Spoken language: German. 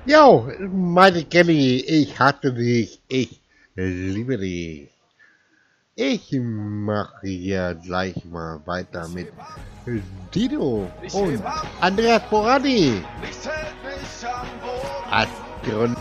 Jo, meine Kelly, ich hasse dich, ich liebe dich. Ich mache hier gleich mal weiter mit Dido und Andreas Borani. Astronaut.